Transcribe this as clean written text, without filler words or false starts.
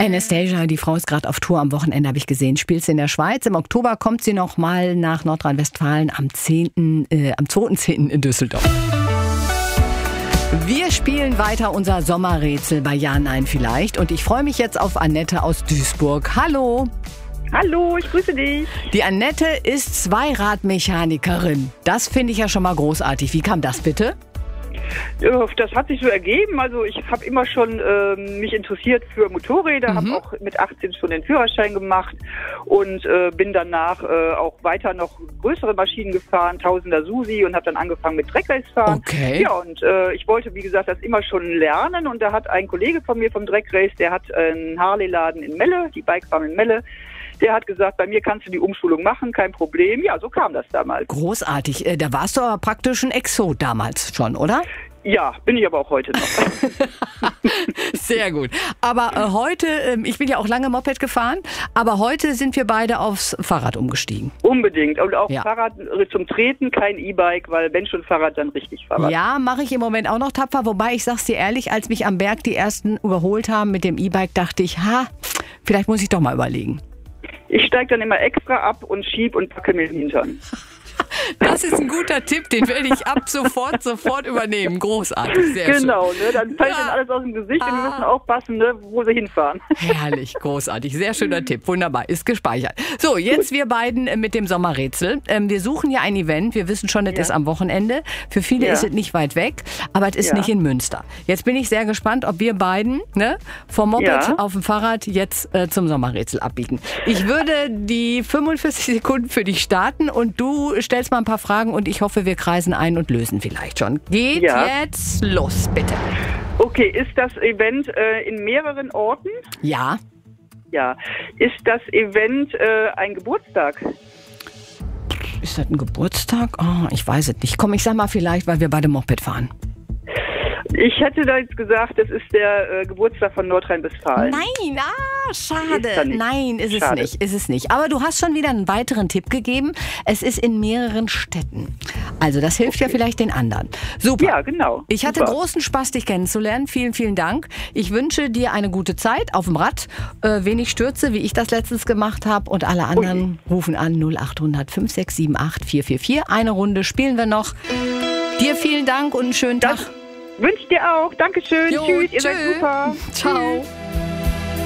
Anastasia, die Frau ist gerade auf Tour. Am Wochenende habe ich gesehen, spielt sie in der Schweiz. Im Oktober kommt sie noch mal nach Nordrhein-Westfalen am 2.10. in Düsseldorf. Wir spielen weiter unser Sommerrätsel bei Ja, Nein, Vielleicht. Und ich freue mich jetzt auf Annette aus Duisburg. Hallo. Hallo, ich grüße dich. Die Annette ist Zweiradmechanikerin. Das finde ich ja schon mal großartig. Wie kam das bitte? Das hat sich so ergeben. Also ich habe immer schon mich interessiert für Motorräder, habe auch mit 18 schon den Führerschein gemacht und bin danach auch weiter noch größere Maschinen gefahren, Tausender Susi, und habe dann angefangen mit Dreckrace-Fahren. Okay. Ja, und ich wollte, wie gesagt, das immer schon lernen, und da hat ein Kollege von mir vom Dreckrace, der hat einen Harley-Laden in Melle, die Bikefarm in Melle. Der hat gesagt, bei mir kannst du die Umschulung machen, kein Problem. Ja, so kam das damals. Großartig. Da warst du aber praktisch ein Exot damals schon, oder? Ja, bin ich aber auch heute noch. Sehr gut. Aber heute, ich bin ja auch lange Moped gefahren, aber heute sind wir beide aufs Fahrrad umgestiegen. Unbedingt. Und auch Ja. Fahrrad zum Treten, kein E-Bike, weil wenn schon Fahrrad, dann richtig Fahrrad. Ja, mache ich im Moment auch noch tapfer. Wobei, ich sag's dir ehrlich, als mich am Berg die ersten überholt haben mit dem E-Bike, dachte ich, vielleicht muss ich doch mal überlegen. Ich steige dann immer extra ab und schieb und packe mir den Hintern. Das ist ein guter Tipp, den werde ich ab sofort übernehmen. Großartig, sehr schön. Genau, ne? Dann fällt dann alles aus dem Gesicht und wir müssen aufpassen, ne, wo sie hinfahren. Herrlich, großartig, sehr schöner Tipp, wunderbar, ist gespeichert. So, jetzt wir beiden mit dem Sommerrätsel. Wir suchen ja ein Event, wir wissen schon, es ist am Wochenende. Für viele ist es nicht weit weg, aber es ist nicht in Münster. Jetzt bin ich sehr gespannt, ob wir beiden vom Moped auf dem Fahrrad jetzt zum Sommerrätsel abbiegen. Ich würde die 45 Sekunden für dich starten und du stellst mal ein paar Fragen und ich hoffe, wir kreisen ein und lösen vielleicht schon. Geht jetzt los, bitte. Okay, ist das Event in mehreren Orten? Ja. Ja. Ist das Event ein Geburtstag? Ist das ein Geburtstag? Oh, ich weiß es nicht. Komm, ich sag mal vielleicht, weil wir beide Moped fahren. Ich hätte da jetzt gesagt, das ist der Geburtstag von Nordrhein-Westfalen. Nein, schade. Ist nicht. Nein, ist Schade. es nicht. Aber du hast schon wieder einen weiteren Tipp gegeben. Es ist in mehreren Städten. Also das hilft ja vielleicht den anderen. Super. Ja, genau. Ich hatte großen Spaß, dich kennenzulernen. Vielen, vielen Dank. Ich wünsche dir eine gute Zeit auf dem Rad. Wenig Stürze, wie ich das letztens gemacht habe. Und alle anderen rufen an 0800 5678 444. Eine Runde spielen wir noch. Dir vielen Dank und einen schönen Tag. Wünsche dir auch. Dankeschön. Jo, Tschüss. Ihr seid super. Ciao. Tschüss.